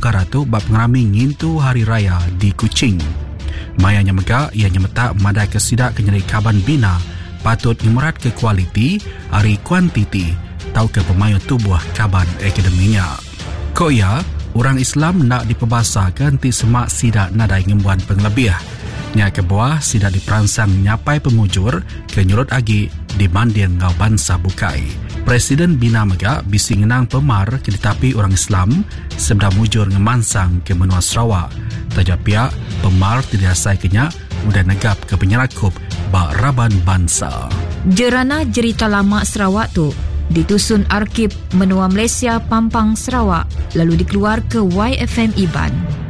perkara tu bab pengerami ngintu hari raya di Kuching. Mayanya megak ianya metak madai ke sidak kenyeri kaban bina patut imerat ke kualiti hari kuantiti tau ke pemayu tubuh kaban akademinya. Koya, orang Islam nak diperbasahkan ti semak sidak nadai ngembuan penglebih. Nya ke buah sidak diperansang nyapai pemujur ke nyurut agi di mandian ngau bangsa bukai. Presiden Bina Megak bisi ngenang pemar ke ditapi orang Islam sebeda mujur ngemansang ke menua Sarawak. Tajak pihak pemar tidak asai kenyak udah negap ke penyerakup bak raban bangsa. Jerana Jerita Lama Sarawak tu ditusun Arkib Menua Malaysia Pampang Sarawak lalu dikeluar ke YFM Iban.